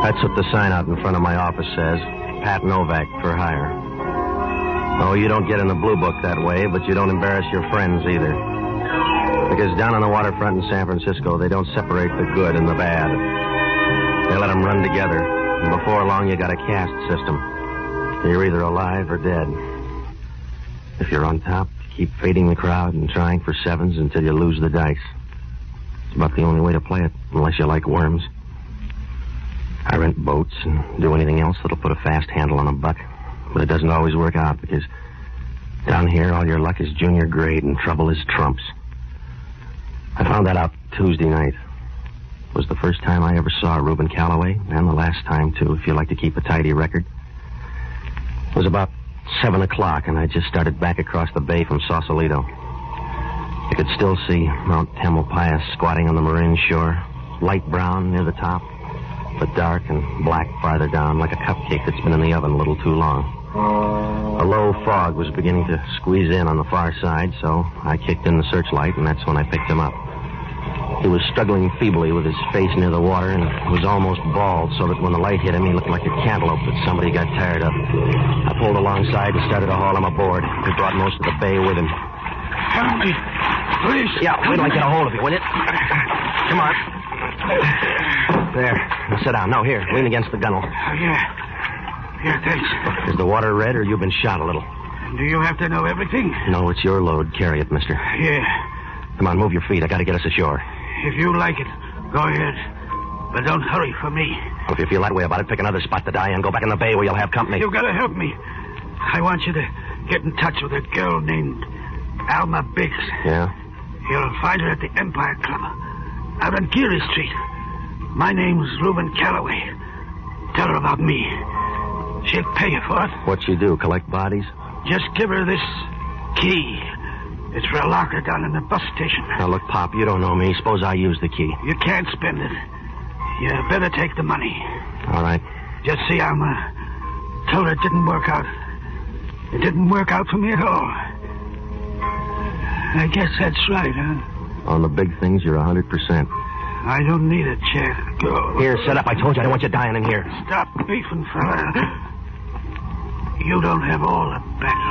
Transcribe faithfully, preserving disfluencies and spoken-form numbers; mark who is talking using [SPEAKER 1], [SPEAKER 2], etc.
[SPEAKER 1] That's what the sign out in front of my office says. Pat Novak for hire. Oh, you don't get in the blue book that way, but you don't embarrass your friends either. Because down on the waterfront in San Francisco, they don't separate the good and the bad. They let them run together. And before long, you got a caste system. You're either alive or dead. If you're on top, keep fading the crowd and trying for sevens until you lose the dice. It's about the only way to play it, unless you like worms. I rent boats and do anything else that'll put a fast handle on a buck. But it doesn't always work out because down here, all your luck is junior grade and trouble is trumps. I found that out Tuesday night. It was the first time I ever saw Reuben Calloway, and the last time, too, if you like to keep a tidy record. It was about seven o'clock, and I just started back across the bay from Sausalito. I could still see Mount Tamalpais squatting on the Marin shore, light brown near the top, but dark and black farther down, like a cupcake that's been in the oven a little too long. A low fog was beginning to squeeze in on the far side, so I kicked in the searchlight, and that's when I picked him up. He was struggling feebly with his face near the water and was almost bald, so that when the light hit him, he looked like a cantaloupe that somebody got tired of. I pulled alongside and started to haul him aboard. He brought most of the bay with him.
[SPEAKER 2] Help me, please.
[SPEAKER 1] Yeah, wait till I get a hold of you, will you? Come on. There. Now sit down. No, here. Lean against the gunwale.
[SPEAKER 2] Uh, yeah. Yeah, thanks.
[SPEAKER 1] Is the water red or you've been shot a little?
[SPEAKER 2] Do you have to know everything?
[SPEAKER 1] No, it's your load. Carry it, mister.
[SPEAKER 2] Yeah.
[SPEAKER 1] Come on, move your feet. I got to get us ashore.
[SPEAKER 2] If you like it, go ahead. But don't hurry for me.
[SPEAKER 1] Well, if you feel that way about it, pick another spot to die in. Go back in the bay where you'll have company.
[SPEAKER 2] You've got to help me. I want you to get in touch with a girl named Alma Biggs.
[SPEAKER 1] Yeah?
[SPEAKER 2] You'll find her at the Empire Club, out on Geary Street. My name's Reuben Calloway. Tell her about me. She'll pay you for it.
[SPEAKER 1] What you do, collect bodies?
[SPEAKER 2] Just give her this key. It's for a locker down in the bus station.
[SPEAKER 1] Now, look, Pop, you don't know me. Suppose I use the key.
[SPEAKER 2] You can't spend it. You better take the money.
[SPEAKER 1] All right.
[SPEAKER 2] Just see, Alma. Tell her it didn't work out. It didn't work out for me at all. I guess that's right, huh?
[SPEAKER 1] On the big things, you're one hundred percent.
[SPEAKER 2] I don't need a chair to go.
[SPEAKER 1] Here, sit up. I told you I don't want you dying in here.
[SPEAKER 2] Stop beefing, fella. You don't have all the back.